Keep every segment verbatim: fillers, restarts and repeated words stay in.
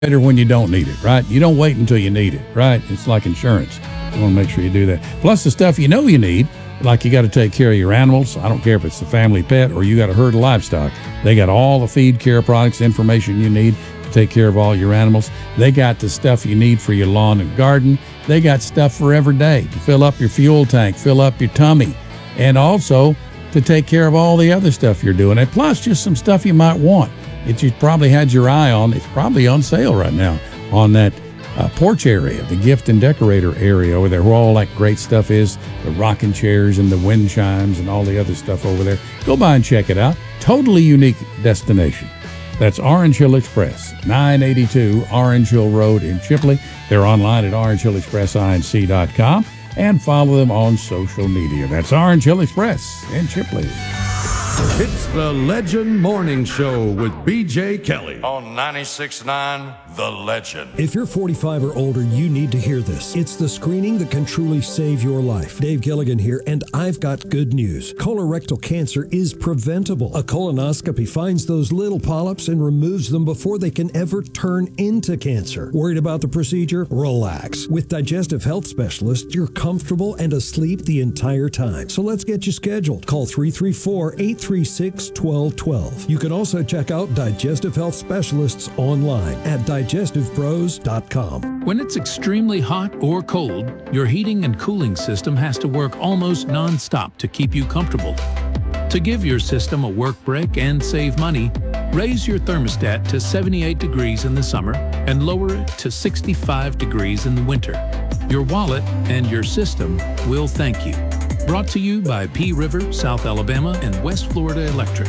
better when you don't need it, right? You don't wait until you need it, right? It's like insurance. You want to make sure you do that. Plus the stuff you know you need, like you got to take care of your animals. I don't care if it's a family pet or you got a herd of livestock. They got all the feed care products, information you need to take care of all your animals. They got the stuff you need for your lawn and garden. They got stuff for every day to fill up your fuel tank, fill up your tummy, and also to take care of all the other stuff you're doing. And plus just some stuff you might want. It you probably had your eye on. It's probably on sale right now on that uh, porch area, the gift and decorator area over there, where all that great stuff is, the rocking chairs and the wind chimes and all the other stuff over there. Go by and check it out. Totally unique destination. That's Orange Hill Express, nine eighty-two Orange Hill Road in Chipley. They're online at orange hill express inc dot com and follow them on social media. That's Orange Hill Express in Chipley. It's the Legend Morning Show with B J Kelly on ninety-six point nine The Legend. If you're forty-five or older, you need to hear this. It's the screening that can truly save your life. Dave Gilligan here, and I've got good news. Colorectal cancer is preventable. A colonoscopy finds those little polyps and removes them before they can ever turn into cancer. Worried about the procedure? Relax. With Digestive Health Specialists, you're comfortable and asleep the entire time. So let's get you scheduled. Call three three four, eight three six, one two one two. You can also check out Digestive Health Specialists online at digestive pros dot com. When it's extremely hot or cold, your heating and cooling system has to work almost non-stop to keep you comfortable. To give your system a work break and save money, raise your thermostat to seventy-eight degrees in the summer and lower it to sixty-five degrees in the winter. Your wallet and your system will thank you. Brought to you by P River, South Alabama, and West Florida Electric.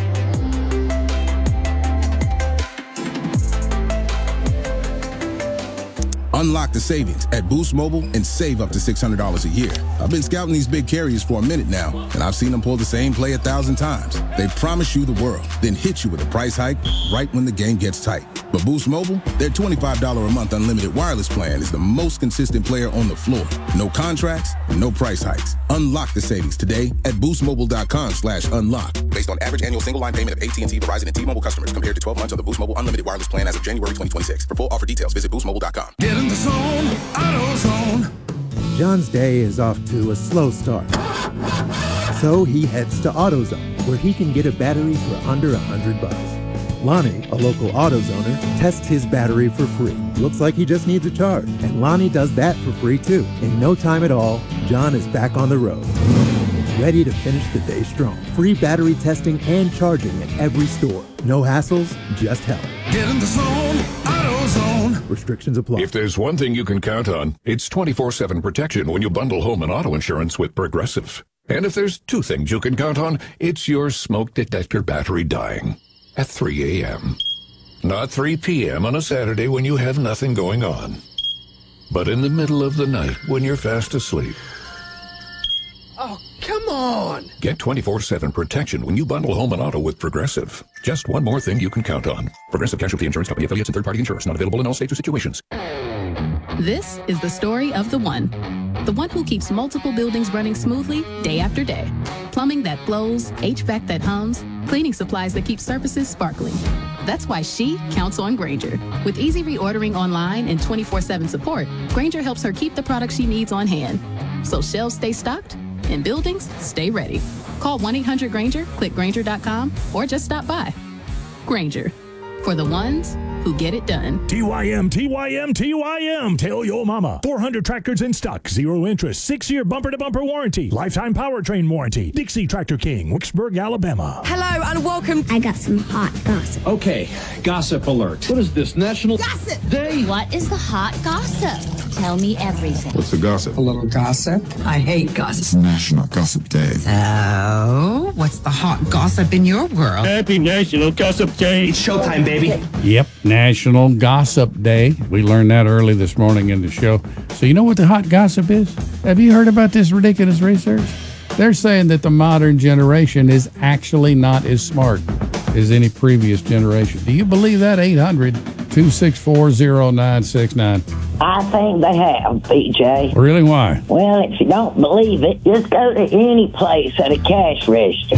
Unlock the savings at Boost Mobile and save up to six hundred dollars a year. I've been scouting these big carriers for a minute now, and I've seen them pull the same play a thousand times. They promise you the world, then hit you with a price hike right when the game gets tight. But Boost Mobile, their twenty-five dollars a month unlimited wireless plan is the most consistent player on the floor. No contracts, no price hikes. Unlock the savings today at boostmobile.com slash unlock. Based on average annual single line payment of A T and T, Verizon, and T-Mobile customers compared to twelve months of the Boost Mobile unlimited wireless plan as of January twenty twenty-six. For full offer details, visit boost mobile dot com. Get in the zone, AutoZone. John's day is off to a slow start. So he heads to AutoZone, where he can get a battery for under a hundred bucks. Lonnie, a local AutoZoner, tests his battery for free. Looks like he just needs a charge. And Lonnie does that for free too. In no time at all, John is back on the road, ready to finish the day strong. Free battery testing and charging at every store. No hassles, just help. Get in the zone, AutoZone. Restrictions apply. If there's one thing you can count on, it's twenty-four seven protection when you bundle home and auto insurance with Progressive. And if there's two things you can count on, it's your smoke detector battery dying at three a.m. Not three p.m. on a Saturday when you have nothing going on, but in the middle of the night when you're fast asleep. Oh, come on! Get twenty-four seven protection when you bundle home and auto with Progressive. Just one more thing you can count on. Progressive Casualty Insurance Company, affiliates, and third-party insurers. Not available in all states or situations. This is the story of the one. The one who keeps multiple buildings running smoothly day after day. Plumbing that flows, H V A C that hums, cleaning supplies that keep surfaces sparkling. That's why she counts on Grainger. With easy reordering online and twenty-four seven support, Grainger helps her keep the products she needs on hand. So shelves stay stocked and buildings stay ready. Call one eight hundred Grainger, click Grainger dot com, or just stop by. Grainger, for the ones who get it done. T Y M, T Y M, T Y M. Tell your mama. four hundred tractors in stock. Zero interest. Six-year bumper-to-bumper warranty. Lifetime powertrain warranty. Dixie Tractor King, Wicksburg, Alabama. Hello and welcome. I got some hot gossip. Okay, gossip alert. What is this, National Gossip Day? What is the hot gossip? Tell me everything. What's the gossip? A little gossip. I hate gossip. It's National Gossip Day. So, what's the hot gossip in your world? Happy National Gossip Day. It's showtime, baby. Yep, National Gossip Day. We learned that early this morning in the show. So you know what the hot gossip is? Have you heard about this ridiculous research? They're saying that the modern generation is actually not as smart as any previous generation. Do you believe that? eight hundred, two six four, zero nine six nine. I think they have, B J. Really? Why? Well, if you don't believe it, just go to any place at a cash register.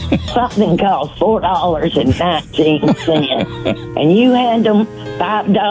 Something costs four dollars and nineteen cents, and you hand them five dollars